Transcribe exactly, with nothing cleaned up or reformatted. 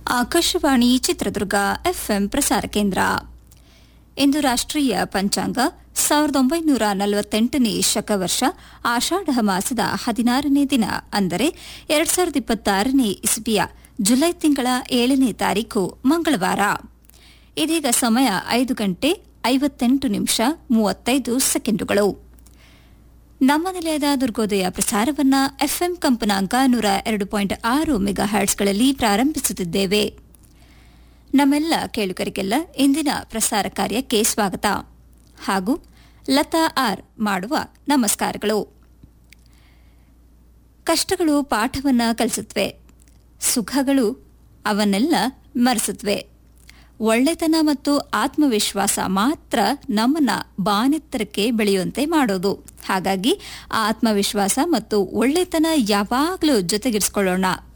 Akashvani Chitradurga FM ಪ್ರಸಾರ ಕೇಂದ್ರ. ಇಂದು ರಾಷ್ಟ್ರೀಯ ಪಂಚಾಂಗ ಸಾವಿರದ ಒಂಬೈನೂರ ನಲವತ್ತೆಂಟನೇ ಶಕವರ್ಷ ಆಷಾಢ ಮಾಸದ ಹದಿನಾರನೇ ದಿನ, ಅಂದರೆ ಎರಡ್ ಸಾವಿರದ ಇಪ್ಪತ್ತಾರನೇ ಇಸ್ವಿಯ ಜುಲೈ ತಿಂಗಳ ಏಳನೇ ತಾರೀಖು ಮಂಗಳವಾರ. ಇದೀಗ ಸಮಯ ಐದು ಗಂಟೆ ಐವತ್ತೆಂಟು ನಿಮಿಷ ಮೂವತ್ತೈದು ಸೆಕೆಂಡುಗಳು. ನಮ್ಮ ನಿಲಯದ ದುರ್ಗೋದಯ ಪ್ರಸಾರವನ್ನ ಎಫ್ಎಂ ಕಂಪನಾಂಕ ನೂರ ಎರಡು ಪಾಯಿಂಟ್ ಆರು ಮೆಗಾ ಹರ್ಟ್ಸ್ಗಳಲ್ಲಿ ಪ್ರಾರಂಭಿಸುತ್ತಿದ್ದೇವೆ. ನಮ್ಮೆಲ್ಲ ಕೇಳುಗರಿಗೆಲ್ಲ ಇಂದಿನ ಪ್ರಸಾರ ಕಾರ್ಯಕ್ಕೆ ಸ್ವಾಗತ ಹಾಗೂ ಲತಾ ಆರ್ ಮಾಡುವ ನಮಸ್ಕಾರಗಳು. ಕಷ್ಟಗಳು ಪಾಠವನ್ನ ಕಲಿಸುತ್ತವೆ, ಸುಖಗಳು ಅವನ್ನೆಲ್ಲ ಮರೆಸುತ್ತವೆ. ಒಳ್ಳೆತನ ಮತ್ತು ಆತ್ಮವಿಶ್ವಾಸ ಮಾತ್ರ ನಮ್ಮನ್ನ ಬಾನೆತ್ತರಕ್ಕೆ ಬೆಳೆಯುವಂತೆ ಮಾಡೋದು. ಹಾಗಾಗಿ ಆತ್ಮವಿಶ್ವಾಸ ಮತ್ತು ಒಳ್ಳೆತನ ಯಾವಾಗಲೂ ಜೊತೆಗಿರಿಸಿಕೊಳ್ಳೋಣ.